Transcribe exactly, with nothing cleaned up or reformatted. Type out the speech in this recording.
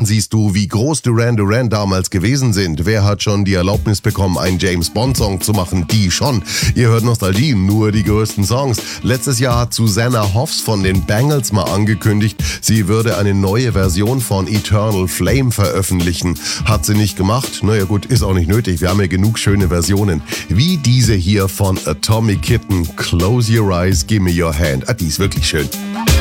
siehst du, wie groß Duran Duran damals gewesen sind. Wer hat schon die Erlaubnis bekommen, einen James-Bond-Song zu machen? Die schon. Ihr hört Nostalgie, nur die größten Songs. Letztes Jahr hat Susanna Hoffs von den Bangles mal angekündigt, sie würde eine neue Version von Eternal Flame veröffentlichen. Hat sie nicht gemacht? Naja gut, ist auch nicht nötig. Wir haben ja genug schöne Versionen. Wie diese hier von Atomic Kitten. Close your eyes, give me your hand. Ah, die ist wirklich schön.